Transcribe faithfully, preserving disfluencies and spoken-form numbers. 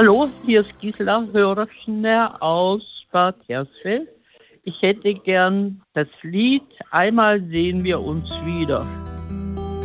Hallo, hier ist Gisela Hörschner aus Bad Hersfeld. Ich hätte gern das Lied „Einmal sehen wir uns wieder“.